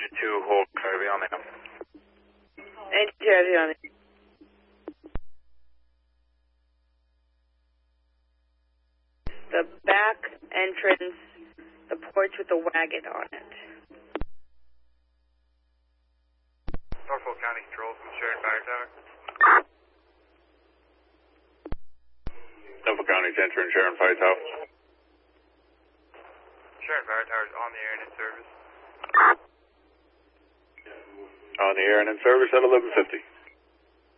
2, hold Kirby on there. And Kirby on it. The back entrance, the porch with the wagon on it. Norfolk County Control from Sharon Fire Tower. Norfolk County Center and Sharon Fire Tower. Sharon Fire Tower is on the air and in service. On the air and in service at 11:50.